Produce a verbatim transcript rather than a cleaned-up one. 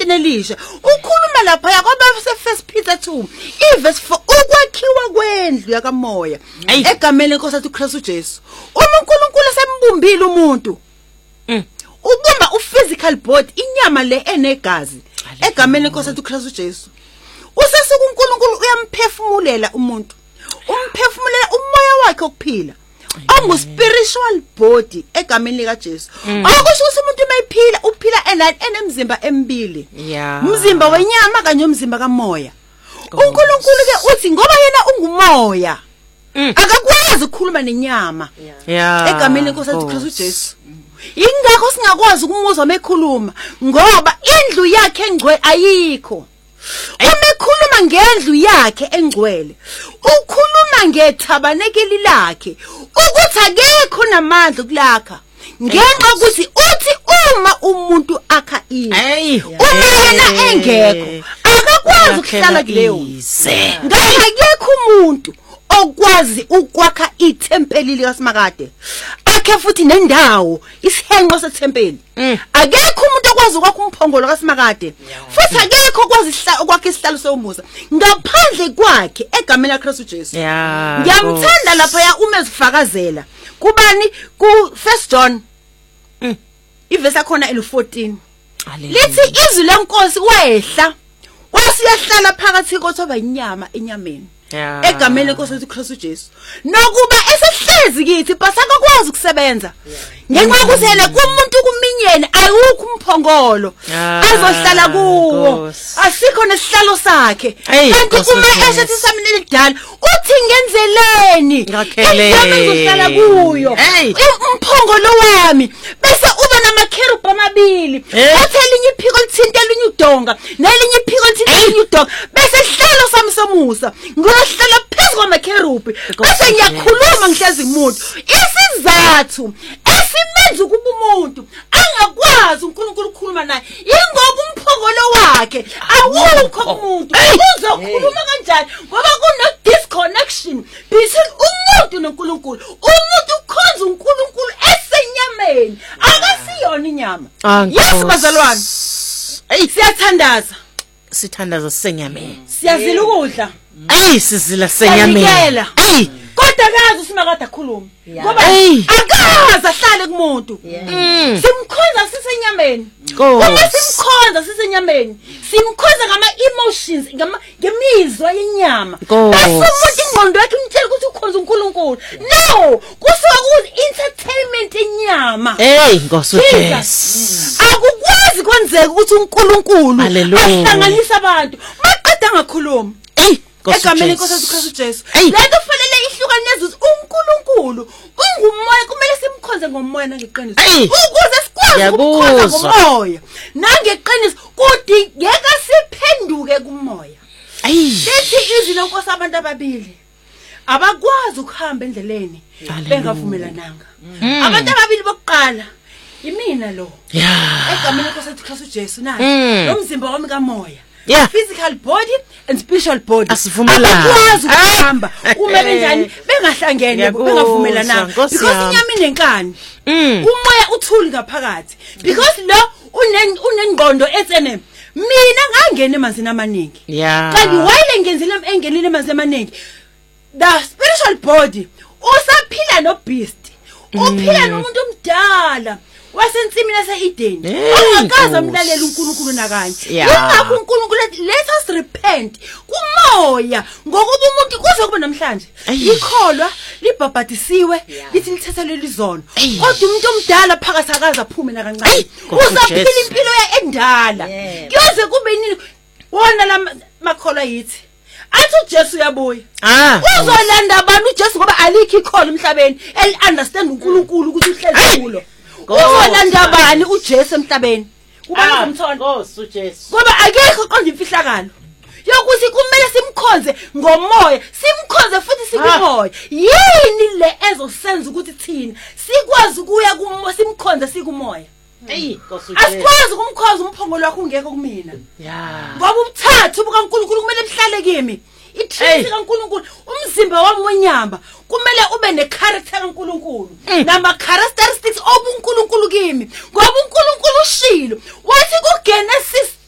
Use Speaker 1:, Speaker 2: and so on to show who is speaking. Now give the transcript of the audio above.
Speaker 1: eTestamenteni Elisha ukhuluma lapha yakoba First Peter two iverse four ukwakhiwa kwendlu yakamoya egameni lenkosi yethu Kristu Jesu. Uma uNkulunkulu sembumbile umuntu ubumba uphysical body inyama le enegazi egameni lenkosi yethu Kristu Jesu. Usasuka uNkulunkulu uyamphefumulela umuntu. Umphefumulela umoya wakhe okuphila. Ongu spiritual body egameni lika Jesu. Akusho ukuthi umuntu mayiphila uphila enemzimba emibili. Umzimba wenyama kanye umzimba kamoya. uNkulunkulu ke uthi ngoba yena ungumoya akakwazi ukukhuluma nenyama egameni lenkosi yethu Kristu Jesu. Ingakho singakwazi ukumuzwa mekhuluma ngoba indlu yakhe engcwele ayikho. Uma ekhuluma ngendlu yakhe engcwele ukhuluma ngethabanekeli lakhe ukuthi akekho namandla kulakha ngenxa ukuthi uthi uma umuntu akha indlu uma yena engekho akakwazi ukuhlala kuleyo ngakho umuntu okwazi ukwakha ithempeli likaSimakade akhe futhi nendawo isihenqo sethempeli akekho umuntu okwazi ukwakha umphongolo kaSimakade futhi akekho okwazi ukwakha isihlalo somusa ngaphandle kwakhe egameni laKristu Jesu. Ngiyamthanda lapha ya uma ezifakazela kubani ku First John iverse yakhona elu fourteen lithi izwi lenkosi wehla wasiyahlala phakathi kothoba inyama enyameni egameni lenkosi yethu Kristu Jesu nokuba esehlezi kithi basakwazi ukusebenza ngenxa yokuthi yena kumuntu kuminyene ayukho umphongolo azohlala kuwo asikho nesihlalo sakhe kanti uma esethi samini lidala uthi ngenzeleni ngizohlala kuyo umphongolo wami bese uba namakherubhi amabili athi elinye iphiko lithinta elinye udonga nelinye iphiko lithinta elinye udonga bese sihlalo sami somusa ngizohlala phezu kwamakherubhi bese ngiyakhuluma ngihlezi umuntu isizathu esimenza ukuba umuntu angakwazi uNkulunkulu ukukhuluma naye ingoba umphongolo wakhe awukho kumuntu uzokhuluma kanjani ngoba kuno disconnection between umuntu noNkulunkulu. Umuntu ukhonza uNkulunkulu esenyameni akasiyona inyama. Yes bazalwane hey siyathandaza
Speaker 2: sithandaza senyameni
Speaker 1: siyazila ukudla
Speaker 2: hey sizila senyameni hey
Speaker 1: kodwa kazi uSimakade akhuluma ngoba akaza ahlale kumuntu simkhonza sisenyameni uma simkhonza sisenyameni simkhonza ngama emotions ngama ngemizwa yenyama bese umuntu ingqondo yakhe imtshela ukuthi ukhonza uNkulunkulu no kusuka ku entertainment yenyama
Speaker 2: hey Nkosi uJesu
Speaker 1: akukwazi kwenzeka ukuthi uNkulunkulu ahlanganisa abantu maqeda ngakhuluma
Speaker 2: hey
Speaker 1: egameni lenkosi yethu Kristu Jesu lento fanele ihlukaneze ukuthi uNkulunkulu ungumoya kumele simkhonze ngomoya nangeqiniso ukuze sikwazi ukukhonza ngomoya nangeqiniso kudingeka siphenduke kumoya. Lethi izwi lenkosi abantu ababili abakwazi ukuhamba endleleni bengavumelananga. Abantu ababili bokuqala imina lo egameni lenkosi yethu Kristu Jesu naye nomzimba wami kamoya.
Speaker 2: Yeah.
Speaker 1: Physical body and spiritual body.
Speaker 2: Asivumelana.
Speaker 1: Akwazi ukuhamba uma benjani bengahlangene bengavumelananga because inyama inenkani. Umoya uthuli ngaphakathi because lo unen unengqondo etsene mina ngangena emanzini amaningi. Kanti wayile ngenzile engelile emanzini amaningi. The spiritual body usaphila no beast. Uphila nomuntu omdala. Wasensimini yaseEden ongakaza umlalela uNkulunkulu nakanye ingakho uNkulunkulu let us repent kumoya ngokuba umuntu kuze kube namhlanje ikholwa libhabhadisiwe lithi lithethelwe lizono kodwa umuntu omdala phakathi akaza aphume nakancane uzaphila impilo endala kuze kube nini wona la makholwa yithi athi uJesu uyabuya uzolanda abantu uJesu ngoba alikho ikhola emhlabeni eli understand uNkulunkulu ukuthi uhlezi kulo uzolanda abani uJesu emhlabeni kuba ngumthondo
Speaker 2: Nkosi uJesu
Speaker 1: ngoba akekho konje imfihlakalo yokuthi kumele simkhonze ngomoya simkhonze futhi sikumoya yini le ezosenza ukuthi thina sikwazi ukuya kumoya simkhonze sikumoya
Speaker 2: hey Nkosi uJesu
Speaker 1: asikwazi ukumkhonza umphongolo wakho ungekho kumina
Speaker 2: yeah
Speaker 1: ngoba ubuthathu bukaNkulunkulu kumele buhlale kimi iThixo kaNkulunkulu umzimba wami wenyama kumele ube necharacter kaNkulunkulu nama characteristics obuNkulunkulu kimi ngoba uNkulunkulu ushilo wathi kuGenesis